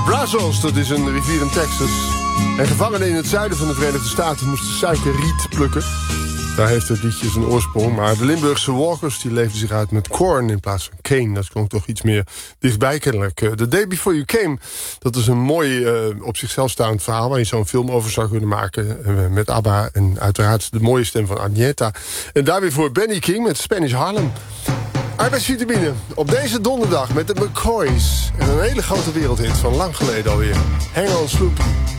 Brazos, dat is een rivier in Texas. En gevangenen in het zuiden van de Verenigde Staten moesten suikerriet plukken. Daar heeft het liedje zijn oorsprong. Maar de Limburgse walkers die leefden zich uit met corn in plaats van cane. Dat klonk toch iets meer dichtbij kennelijk. The Day Before You Came, dat is een mooi op zichzelf staand verhaal... waar je zo'n film over zou kunnen maken met ABBA... en uiteraard de mooie stem van Agneta. En daar weer voor Benny King met Spanish Harlem. Arbeidsvitamine op deze donderdag met de McCoys. En een hele grote wereldhit van lang geleden alweer. Hang on Sloop.